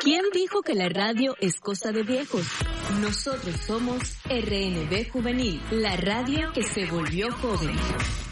¿Quién dijo que la radio es cosa de viejos? Nosotros somos RNB Juvenil, la radio que se volvió joven.